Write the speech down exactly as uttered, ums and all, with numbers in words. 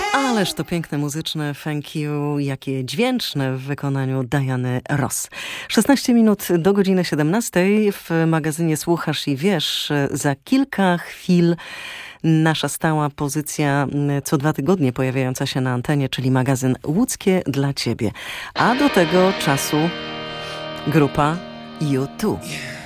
Ależ to piękne muzyczne thank you, jakie dźwięczne w wykonaniu Diany Ross. szesnaście minut do godziny siedemnastej w magazynie Słuchasz i Wiesz. Za kilka chwil nasza stała pozycja co dwa tygodnie pojawiająca się na antenie, czyli magazyn Łódzkie dla Ciebie. A do tego czasu grupa U dwa.